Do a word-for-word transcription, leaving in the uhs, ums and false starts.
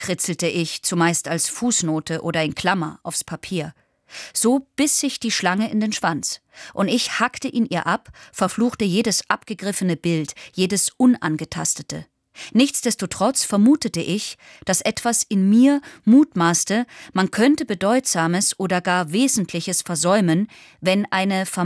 kritzelte ich, zumeist als Fußnote oder in Klammer, aufs Papier. So biss sich die Schlange in den Schwanz, und ich hackte ihn ihr ab, verfluchte jedes abgegriffene Bild, jedes Unangetastete. Nichtsdestotrotz vermutete ich, dass etwas in mir mutmaßte, man könnte Bedeutsames oder gar Wesentliches versäumen, wenn eine